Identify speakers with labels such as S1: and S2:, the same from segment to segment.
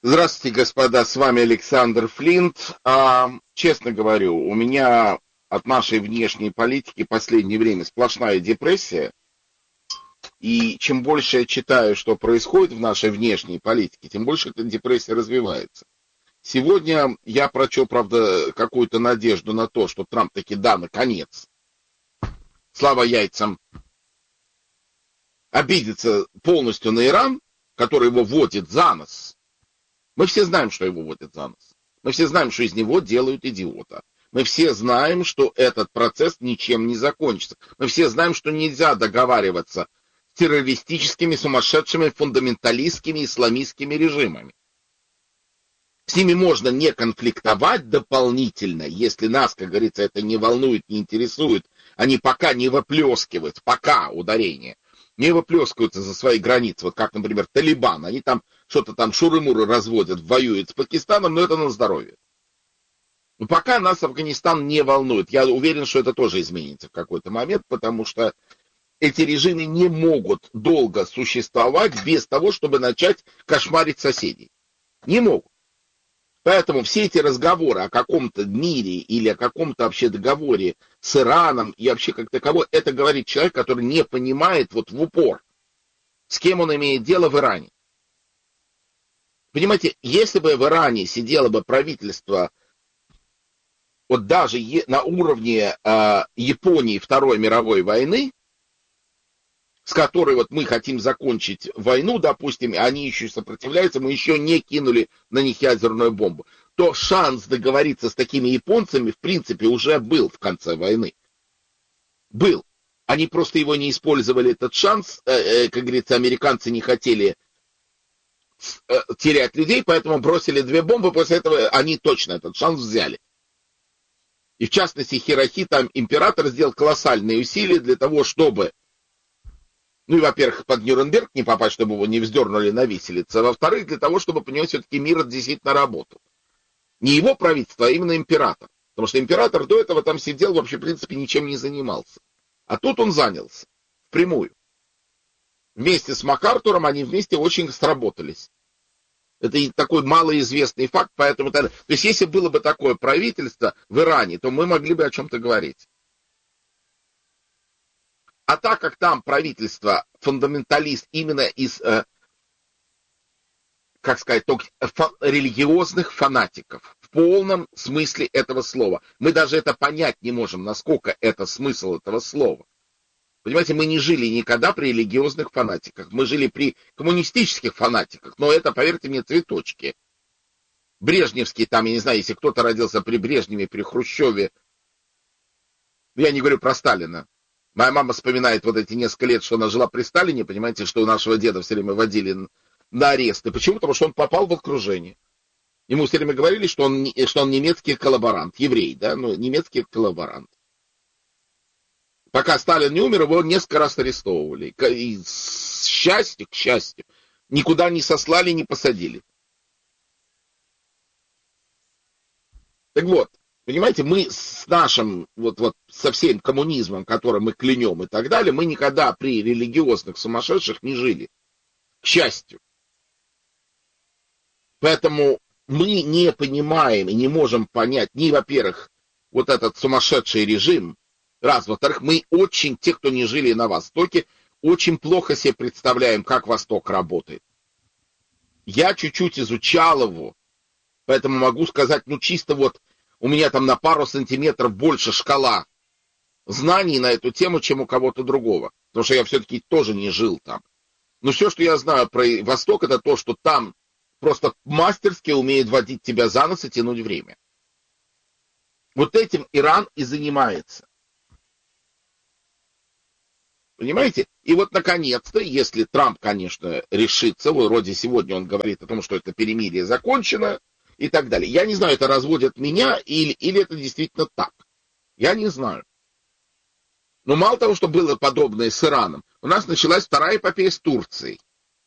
S1: Здравствуйте, господа, с вами Александр Флинт. Честно говорю, у меня от нашей внешней политики в последнее время сплошная депрессия. И чем больше я читаю, что происходит в нашей внешней политике, тем больше эта депрессия развивается. Сегодня я прочел, правда, какую-то надежду на то, что Трамп таки, да, наконец, слава яйцам, обидится полностью на Иран, который его водит за нос. Мы все знаем, что его водят за нос. Мы все знаем, что из него делают идиота. Мы все знаем, что этот процесс ничем не закончится. Мы все знаем, что нельзя договариваться с террористическими, сумасшедшими, фундаменталистскими, исламистскими режимами. С ними можно не конфликтовать дополнительно, если нас, как говорится, это не волнует, не интересует. Они пока не выплескивают, пока ударение, не выплескиваются за свои границы. Вот как, например, Талибан. Они там что-то там шуры-муры разводят, воюют с Пакистаном, но это на здоровье. Но пока нас Афганистан не волнует. Я уверен, что это тоже изменится в какой-то момент, потому что эти режимы не могут долго существовать без того, чтобы начать кошмарить соседей. Не могут. Поэтому все эти разговоры о каком-то мире или о каком-то вообще договоре с Ираном и вообще как таковой, это говорит человек, который не понимает вот в упор, с кем он имеет дело в Иране. Понимаете, если бы в Иране сидело бы правительство вот даже на уровне Японии Второй мировой войны, с которой вот мы хотим закончить войну, допустим, они еще сопротивляются, мы еще не кинули на них ядерную бомбу, то шанс договориться с такими японцами, в принципе, уже был в конце войны. Был. Они просто его не использовали, этот шанс, как говорится, американцы не хотели терять людей, поэтому бросили 2 бомбы, после этого они точно этот шанс взяли. И в частности, Хирохита, император, сделал колоссальные усилия для того, чтобы, ну и, во-первых, под Нюрнберг не попасть, чтобы его не вздернули на виселице, а во-вторых, для того, чтобы понимать, все-таки мир действительно работал. Не его правительство, а именно император. Потому что император до этого там сидел, вообще, в принципе, ничем не занимался. А тут он занялся. Впрямую. Вместе с МакАртуром они вместе очень сработались. Это такой малоизвестный факт, поэтому... То есть, если было бы такое правительство в Иране, то мы могли бы о чем-то говорить. А так как там правительство фундаменталист именно из, как сказать, религиозных фанатиков, в полном смысле этого слова. Мы даже это понять не можем, насколько это смысл этого слова. Понимаете, мы не жили никогда при религиозных фанатиках. Мы жили при коммунистических фанатиках. Но это, поверьте мне, цветочки. Брежневские, там, я не знаю, если кто-то родился при Брежневе, при Хрущеве. Я не говорю про Сталина. Моя мама вспоминает вот эти несколько лет, что она жила при Сталине. Понимаете, что у нашего деда все время водили на аресты. Почему? Потому что он попал в окружение. Ему все время говорили, что он немецкий коллаборант. Еврей, да? Ну, немецкий коллаборант. Пока Сталин не умер, его несколько раз арестовывали. И к счастью, никуда не сослали, не посадили. Так вот, понимаете, мы с нашим, вот со всем коммунизмом, который мы клянем и так далее, мы никогда при религиозных сумасшедших не жили. К счастью. Поэтому мы не понимаем и не можем понять ни, во-первых, вот этот сумасшедший режим, раз, во-вторых, мы очень, те, кто не жили на Востоке, очень плохо себе представляем, как Восток работает. Я чуть-чуть изучал его, поэтому могу сказать, ну чисто вот у меня там на пару сантиметров больше шкала знаний на эту тему, чем у кого-то другого. Потому что я все-таки тоже не жил там. Но все, что я знаю про Восток, это то, что там просто мастерски умеет водить тебя за нос и тянуть время. Вот этим Иран и занимается. Понимаете? И вот, наконец-то, если Трамп, конечно, решится, вот вроде сегодня он говорит о том, что это перемирие закончено и так далее. Я не знаю, это разводят меня или это действительно так. Я не знаю. Но мало того, что было подобное с Ираном, у нас началась вторая эпопея с Турцией.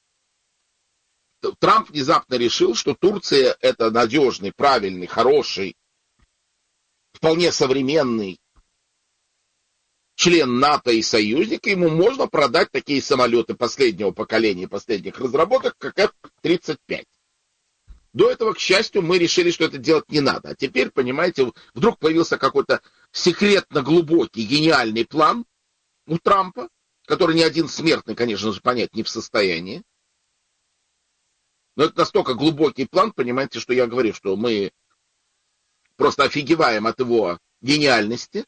S1: Трамп внезапно решил, что Турция это надежный, правильный, хороший, вполне современный член НАТО и союзник, ему можно продать такие самолеты последнего поколения, последних разработок, как F-35. До этого, к счастью, мы решили, что это делать не надо. А теперь, понимаете, вдруг появился какой-то секретно глубокий, гениальный план у Трампа, который ни один смертный, конечно же, понять не в состоянии. Но это настолько глубокий план, понимаете, что я говорю, что мы просто офигеваем от его гениальности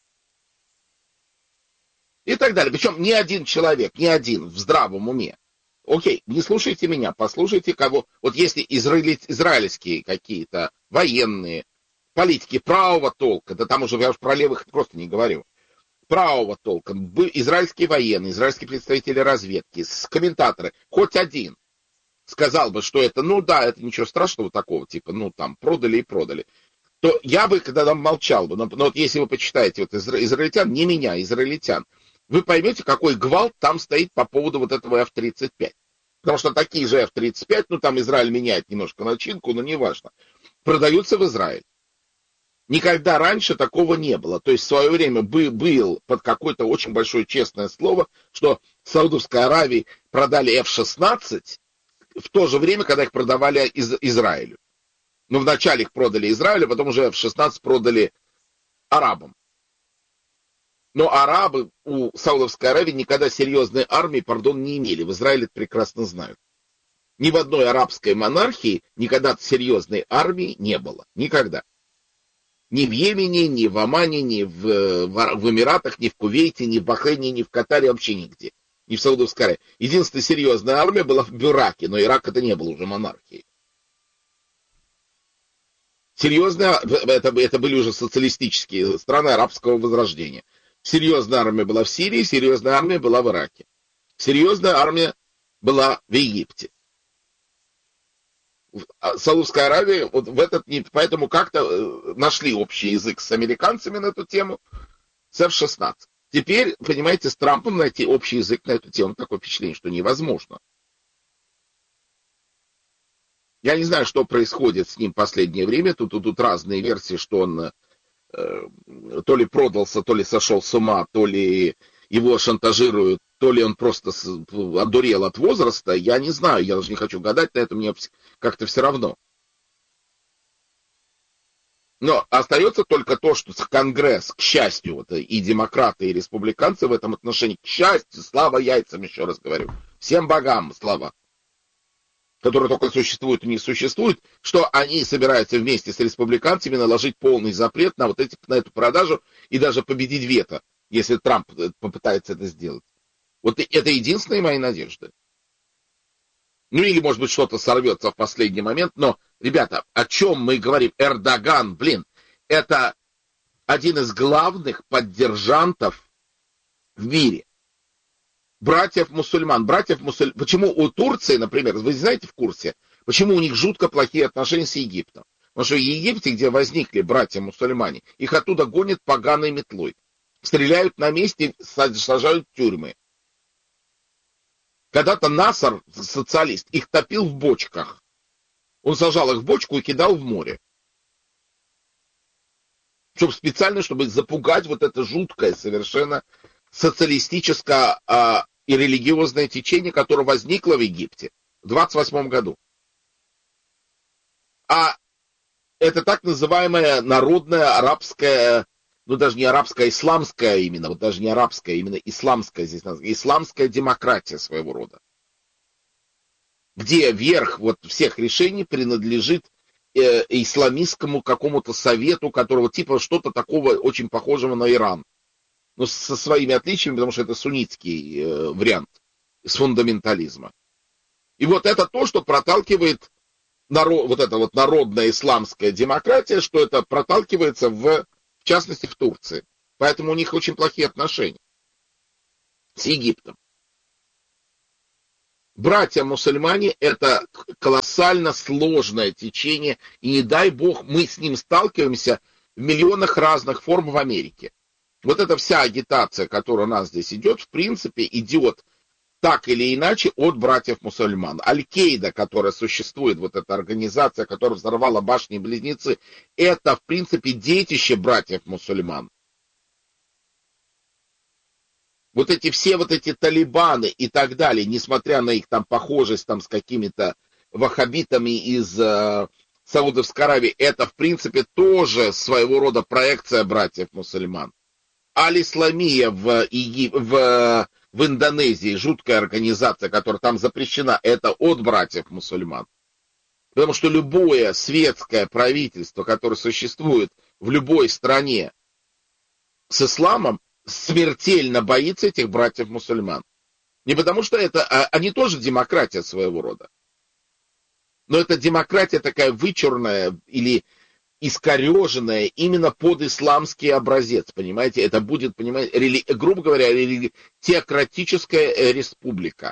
S1: и так далее. Причем ни один человек, ни один в здравом уме. Окей, не слушайте меня, послушайте кого. Вот если израильские какие-то военные, политики правого толка, да там уже я уж про левых просто не говорю, правого толка, израильские военные, израильские представители разведки, комментаторы, хоть один сказал бы, что это, ну да, это ничего страшного такого, типа, ну там, продали и продали, то я бы, когда там молчал бы. Но вот если вы почитаете вот израильтян, не меня, израильтян, вы поймете, какой гвалт там стоит по поводу вот этого F-35. Потому что такие же F-35, ну там Израиль меняет немножко начинку, но неважно, продаются в Израиль. Никогда раньше такого не было. То есть в свое время был под какое-то очень большое честное слово, что в Саудовской Аравии продали F-16 в то же время, когда их продавали Израилю. Но вначале их продали Израилю, потом уже F-16 продали арабам. Но арабы у Саудовской Аравии никогда серьезной армии, не имели. В Израиле это прекрасно знают. Ни в одной арабской монархии никогда серьезной армии не было. Никогда. Ни в Йемене, ни в Омане, ни в Эмиратах, ни в Кувейте, ни в Бахрейне, ни в Катаре, вообще нигде. Ни в Саудовской Аравии. Единственная серьезная армия была в Ираке, но Ирак это не был уже монархией. Серьезная, это были уже социалистические страны арабского возрождения. Серьезная армия была в Сирии, серьезная армия была в Ираке. Серьезная армия была в Египте. Саудовская Аравия вот в этот, поэтому как-то нашли общий язык с американцами на эту тему, с F-16. Теперь, понимаете, с Трампом найти общий язык на эту тему, такое впечатление, что невозможно. Я не знаю, что происходит с ним в последнее время. Тут разные версии, что он то ли продался, то ли сошел с ума, то ли его шантажируют, то ли он просто одурел от возраста. Я не знаю, я даже не хочу гадать на это, мне как-то все равно. Но остается только то, что Конгресс, к счастью, вот, и демократы, и республиканцы в этом отношении, к счастью, слава яйцам, еще раз говорю, всем богам слава, которые только существуют и не существуют, что они собираются вместе с республиканцами наложить полный запрет на на эту продажу и даже победить вето, если Трамп попытается это сделать. Вот это единственная моя надежда. Ну или, может быть, что-то сорвется в последний момент, но, ребята, о чем мы говорим? Эрдоган, это один из главных поддержантов в мире. Братьев-мусульман. Почему у Турции, например, вы знаете в курсе, почему у них жутко плохие отношения с Египтом? Потому что в Египте, где возникли братья-мусульмане, их оттуда гонят поганой метлой. Стреляют на месте, сажают в тюрьмы. Когда-то Насар, социалист, их топил в бочках. Он сажал их в бочку и кидал в море. Специально, чтобы запугать вот это жуткое совершенно социалистическое и религиозное течение, которое возникло в Египте в 28 году. А это так называемая народная арабская, ну даже не арабская, исламская именно, вот даже не арабская, именно исламская здесь, исламская демократия своего рода, где верх вот всех решений принадлежит исламистскому какому-то совету, которого типа что-то такого очень похожего на Иран. Но со своими отличиями, потому что это суннитский вариант с фундаментализма. И вот это то, что проталкивает вот эта вот народная исламская демократия, что это проталкивается в частности в Турции. Поэтому у них очень плохие отношения с Египтом. Братья-мусульмане – это колоссально сложное течение, и не дай бог мы с ним сталкиваемся в миллионах разных форм в Америке. Вот эта вся агитация, которая у нас здесь идет, в принципе, идет так или иначе от братьев-мусульман. Аль-Каида, которая существует, вот эта организация, которая взорвала башни-близнецы, это, в принципе, детище братьев-мусульман. Вот эти все вот эти талибаны и так далее, несмотря на их там похожесть там с какими-то ваххабитами из Саудовской Аравии, это, в принципе, тоже своего рода проекция братьев-мусульман. Аль-Исламия в Индонезии, жуткая организация, которая там запрещена, это от братьев-мусульман. Потому что любое светское правительство, которое существует в любой стране с исламом, смертельно боится этих братьев-мусульман. Не потому что они тоже демократия своего рода. Но это демократия такая вычурная или искореженная именно под исламский образец, понимаете? Это будет, понимаете, грубо говоря, теократическая республика.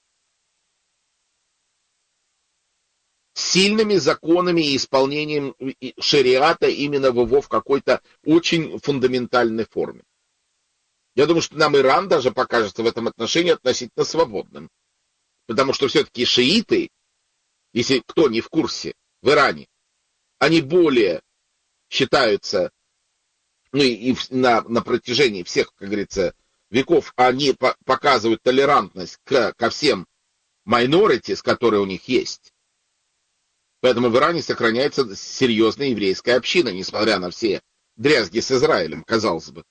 S1: С сильными законами и исполнением шариата именно в его в какой-то очень фундаментальной форме. Я думаю, что нам Иран даже покажется в этом отношении относительно свободным. Потому что все-таки шииты, если кто не в курсе, в Иране, они более считаются, ну и на протяжении всех, как говорится, веков, они показывают толерантность ко всем minorities, которые у них есть. Поэтому в Иране сохраняется серьезная еврейская община, несмотря на все дрязги с Израилем, казалось бы.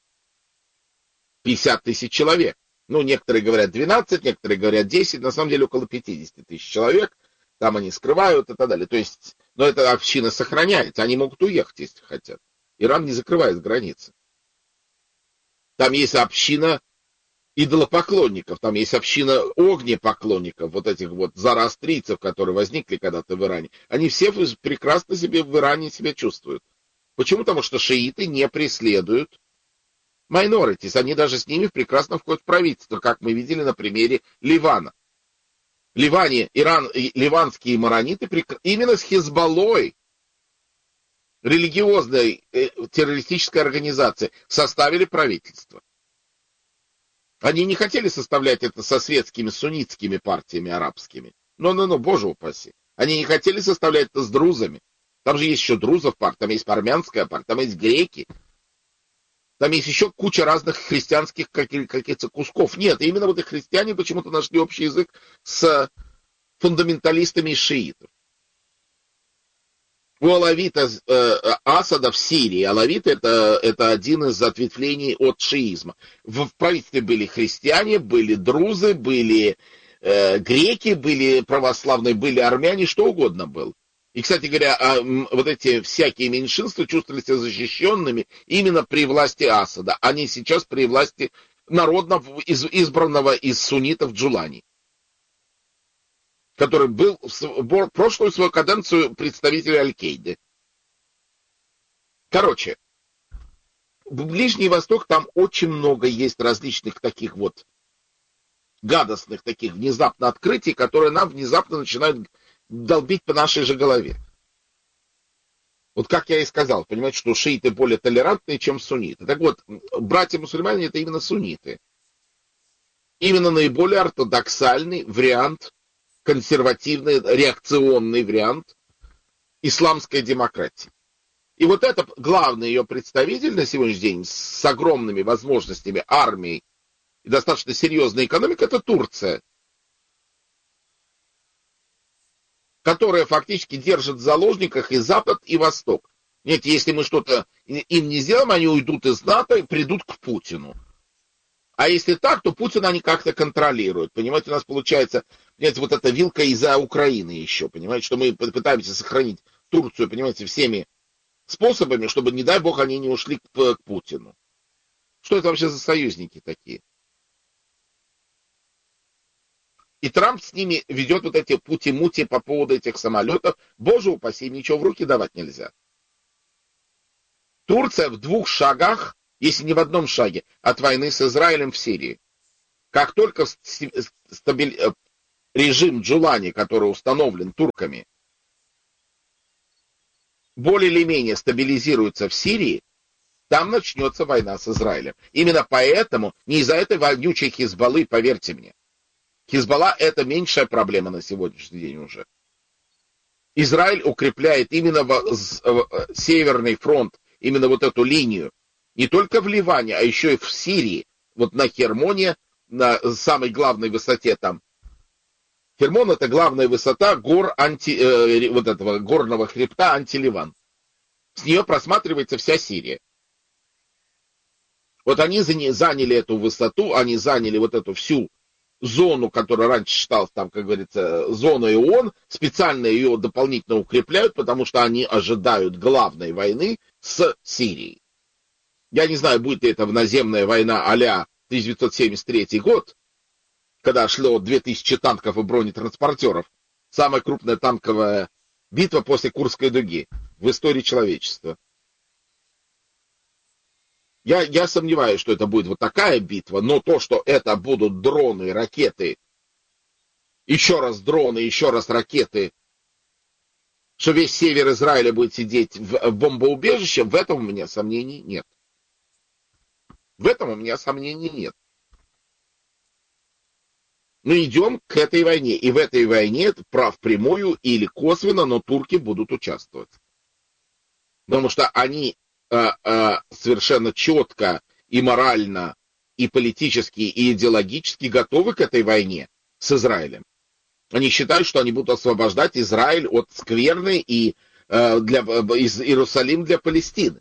S1: 50 тысяч человек. Ну, некоторые говорят 12, некоторые говорят 10, на самом деле около 50 тысяч человек. Там они скрывают и так далее. То есть, но эта община сохраняется. Они могут уехать, если хотят. Иран не закрывает границы. Там есть община идолопоклонников, там есть община огнепоклонников, вот этих вот зороастрийцев, которые возникли когда-то в Иране. Они все прекрасно себе в Иране себя чувствуют. Почему? Потому что шииты не преследуют minorities. Они даже с ними прекрасно входят в правительство, как мы видели на примере Ливана. В Ливане ливанские марониты именно с Хизбаллой, религиозной террористической организацией, составили правительство. Они не хотели составлять это со светскими суннитскими партиями арабскими. Но, боже упаси. Они не хотели составлять это с друзами. Там же есть еще друзов партия, там есть армянская партия, там есть греки. Там есть еще куча разных христианских каких-то кусков. Нет, именно вот и христиане почему-то нашли общий язык с фундаменталистами из шиитов. У алавита Асада в Сирии. Алавиты это один из ответвлений от шиизма. В правительстве были христиане, были друзы, были греки, были православные, были армяне, что угодно было. И, кстати говоря, вот эти всякие меньшинства чувствовали себя защищенными именно при власти Асада, а не сейчас при власти народно избранного из суннитов Джулани, который был в прошлую свою каденцию представителем Аль-Каиды. Короче, в Ближний Восток там очень много есть различных таких вот гадостных, таких внезапно открытий, которые нам внезапно начинают долбить по нашей же голове. Вот как я и сказал, понимаете, что шииты более толерантные, чем сунниты. Так вот, братья-мусульмане это именно сунниты. Именно наиболее ортодоксальный вариант, консервативный, реакционный вариант исламской демократии. И вот это главный ее представитель на сегодняшний день с огромными возможностями армии и достаточно серьезной экономикой, это Турция, которая фактически держит в заложниках и Запад, и Восток. Нет, если мы что-то им не сделаем, они уйдут из НАТО и придут к Путину. А если так, то Путина они как-то контролируют. Понимаете, у нас получается, понимаете, вот эта вилка из-за Украины еще, понимаете, что мы пытаемся сохранить Турцию, понимаете, всеми способами, чтобы, не дай бог, они не ушли к Путину. Что это вообще за союзники такие? И Трамп с ними ведет вот эти пути-мути по поводу этих самолетов. Боже упаси, им ничего в руки давать нельзя. Турция в 2 шагах, если не в 1 шаге, от войны с Израилем в Сирии. Как только режим Джулани, который установлен турками, более или менее стабилизируется в Сирии, там начнется война с Израилем. Именно поэтому, не из-за этой вонючей Хизбаллы, поверьте мне, Хизбалла – это меньшая проблема на сегодняшний день уже. Израиль укрепляет именно Северный фронт, именно вот эту линию, не только в Ливане, а еще и в Сирии, вот на Хермоне, на самой главной высоте там, Хермон — это главная высота гор этого горного хребта Анти-Ливан. С нее просматривается вся Сирия. Вот они заняли эту высоту, они заняли вот эту всю зону, которая раньше считалась, там, как говорится, зоной ООН, специально ее дополнительно укрепляют, потому что они ожидают главной войны с Сирией. Я не знаю, будет ли это наземная война а-ля 1973 год, когда шло 2000 танков и бронетранспортеров. Самая крупная танковая битва после Курской дуги в истории человечества. Я сомневаюсь, что это будет вот такая битва, но то, что это будут дроны, ракеты, еще раз дроны, еще раз ракеты, что весь север Израиля будет сидеть в бомбоубежище, в этом у меня сомнений нет. В этом у меня сомнений нет. Мы идем к этой войне, и в этой войне, впрямую или косвенно, но турки будут участвовать. Потому что они совершенно четко и морально, и политически, и идеологически готовы к этой войне с Израилем. Они считают, что они будут освобождать Израиль от скверны и из Иерусалим для Палестины.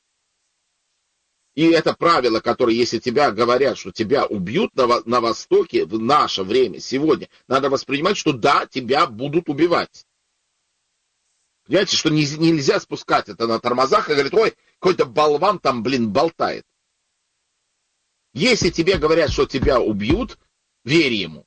S1: И это правило, которое, если тебя говорят, что тебя убьют на Востоке в наше время, сегодня, надо воспринимать, что да, тебя будут убивать. Понимаете, что нельзя спускать это на тормозах и говорить, ой, какой-то болван там, болтает. Если тебе говорят, что тебя убьют, верь ему.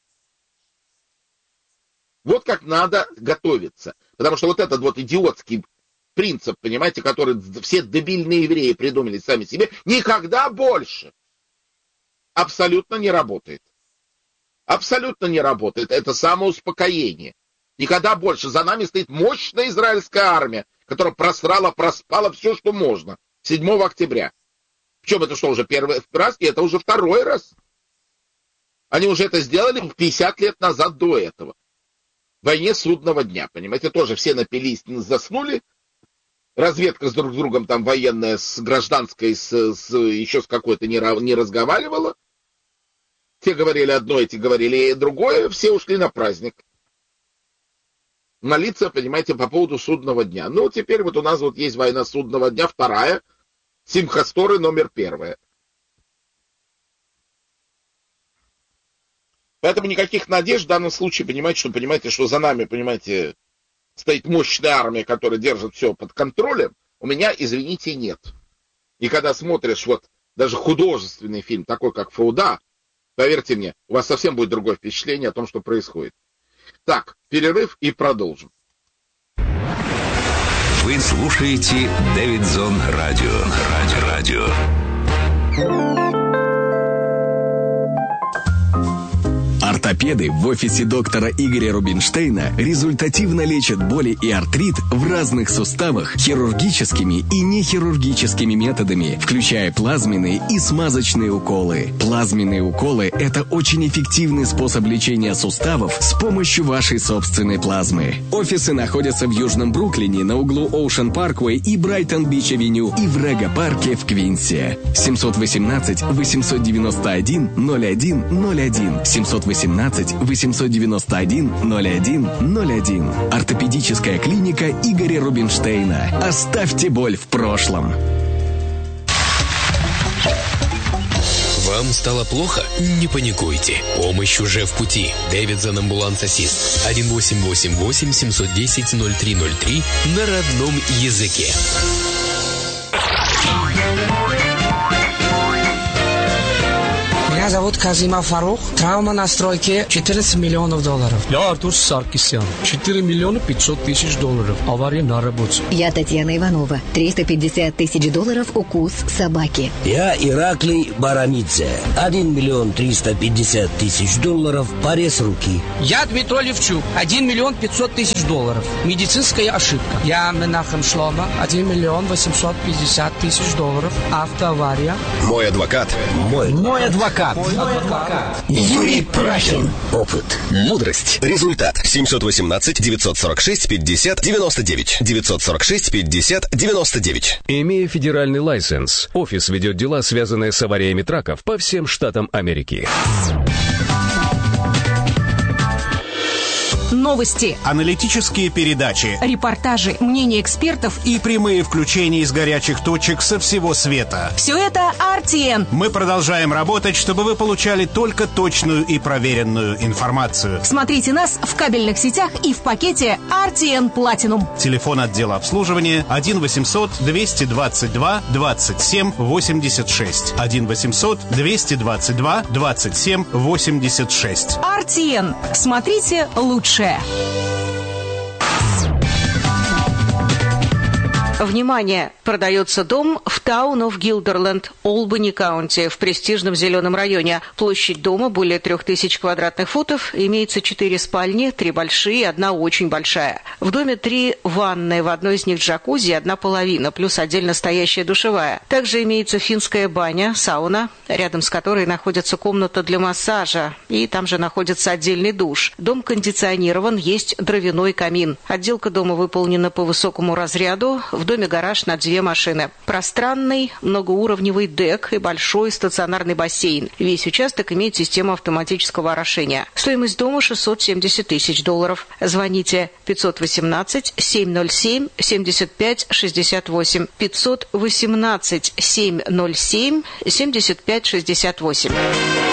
S1: Вот как надо готовиться. Потому что вот этот вот идиотский принцип, понимаете, который все дебильные евреи придумали сами себе, никогда больше абсолютно не работает. Абсолютно не работает. Это самоуспокоение. Никогда больше. За нами стоит мощная израильская армия, которая проспала все, что можно. 7 октября. Причем это что, уже первый раз? И это уже второй раз. Они уже это сделали 50 лет назад до этого. В войне судного дня, понимаете, тоже все напились, заснули. Разведка с друг с другом там военная, с гражданской, еще с какой-то не разговаривала. Те говорили одно, эти говорили другое. Все ушли на праздник. Молиться, понимаете, по поводу судного дня. Ну, теперь вот у нас вот есть война судного дня, вторая, Симхат Торы номер 1. Поэтому никаких надежд в данном случае, понимаете, что за нами, понимаете, стоит мощная армия, которая держит все под контролем, у меня, извините, нет. И когда смотришь вот даже художественный фильм, такой как «Фауда», поверьте мне, у вас совсем будет другое впечатление о том, что происходит. Так, перерыв и продолжим.
S2: Вы слушаете Дэвидзон Радио. Ортопеды в офисе доктора Игоря Рубинштейна результативно лечат боли и артрит в разных суставах хирургическими и нехирургическими методами, включая плазменные и смазочные уколы. Плазменные уколы – это очень эффективный способ лечения суставов с помощью вашей собственной плазмы. Офисы находятся в Южном Бруклине на углу Оушен Парквей и Брайтон-Бич-авеню и в Рега-парке в Квинсе. 718-891-0101. 718-891-0101. Ортопедическая клиника Игоря Рубинштейна. Оставьте боль в прошлом.
S3: Вам стало плохо? Не паникуйте. Помощь уже в пути. Дэвидзон Амбуланс-Ассист. 1-888-710-0303 на родном языке.
S4: Меня зовут Казима Фарух. Травма на стройке $14 миллионов.
S5: Я Артур Саркисян. $4 миллиона 500 тысяч. Авария на работе.
S6: Я Татьяна Иванова. $350 тысяч. Укус собаки.
S7: Я Ираклий Барамидзе. $1 миллион 350 тысяч. Порез руки.
S4: Я Дмитрий Левчук. $1 миллион 500 тысяч. Медицинская ошибка. Я Менахем Шлома. $1 миллион 850 тысяч. Автоавария.
S2: Мой адвокат.
S7: Мой адвокат. Юрий Прахин. Опыт.
S2: Мудрость. Результат. 718-946-50-99. 946-50-99.
S8: Имея федеральный лайсенс, офис ведет дела, связанные с авариями траков по всем штатам Америки.
S9: новости,
S10: аналитические передачи,
S9: репортажи, мнения экспертов
S10: и прямые включения из горячих точек со всего света.
S9: Все это RTN.
S10: Мы продолжаем работать, чтобы вы получали только точную и проверенную информацию.
S9: Смотрите нас в кабельных сетях и в пакете RTN Platinum.
S10: Телефон отдела обслуживания 1 800 222 27 86. 1 800 222 27 86.
S9: RTN. Смотрите лучшее.
S11: Внимание! Продается дом в Town of Guilderland, Олбани Каунти, в престижном зеленом районе. Площадь дома более 3000 квадратных футов. Имеется 4 спальни, 3 большие и 1 очень большая. В доме 3 ванны, в одной из них джакузи и 1 половина, плюс отдельно стоящая душевая. Также имеется финская баня, сауна, рядом с которой находится комната для массажа. И там же находится отдельный душ. Дом кондиционирован, есть дровяной камин. Отделка дома выполнена по высокому разряду. В доме гараж на 2 машины. Пространный многоуровневый дек и большой стационарный бассейн. Весь участок имеет систему автоматического орошения. Стоимость дома $670 тысяч. Звоните 518-707-75-68. 518-707-75-68.